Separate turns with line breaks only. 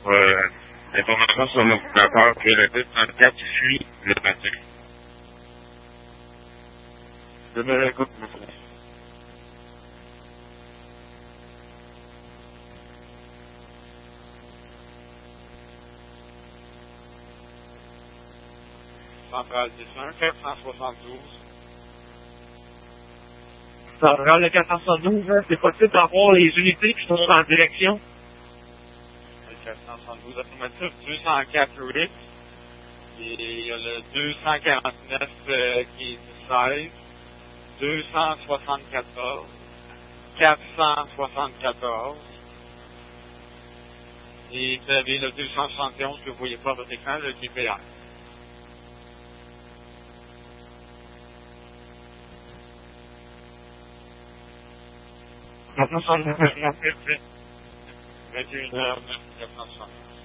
l'information sur mon ordinateur que le 234 suit le matin. Je me réécoute, mon frère.
Centrale 101, 472.
Centrale de 472, hein, c'est possible d'avoir les unités qui sont en direction.
Le 472 affirmatif, 204 8. Et il y a le 249 qui est 16. 274. 474. Et vous avez le 271 que vous ne voyez pas à votre écran, le DPR.
Maintenant, ça me fait
21h, 460.